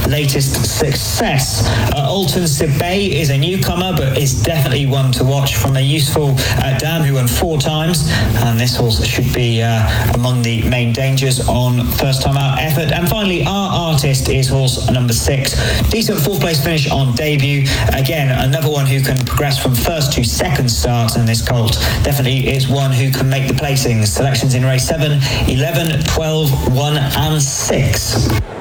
latest success. Alton's Bay is a newcomer, but is definitely one to watch from a useful Dam, who won 4 times, and this horse should be among the main dangers on first time out effort. And finally, Our Artist is horse number 6. Decent 4th place finish on debut. Again, another one who can progress from first to second starts, and this colt definitely is one who can make the placings. Selections in race 7, 11, 12, 1 and 6.